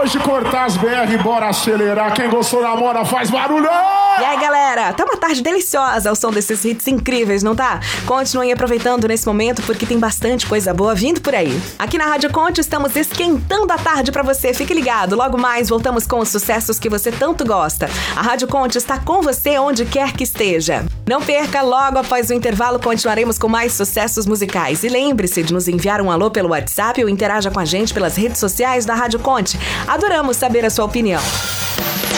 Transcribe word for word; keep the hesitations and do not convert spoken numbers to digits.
Depois de cortar as B R, bora acelerar. Quem gostou da moda faz barulho! E aí, galera? Tá uma tarde deliciosa ao som desses hits incríveis, não tá? Continuem aproveitando nesse momento porque tem bastante coisa boa vindo por aí. Aqui na Rádio Conte estamos esquentando a tarde pra você. Fique ligado, logo mais voltamos com os sucessos que você tanto gosta. A Rádio Conte está com você onde quer que esteja. Não perca, logo após o intervalo continuaremos com mais sucessos musicais. E lembre-se de nos enviar um alô pelo WhatsApp ou interaja com a gente pelas redes sociais da Rádio Conte. Adoramos saber a sua opinião.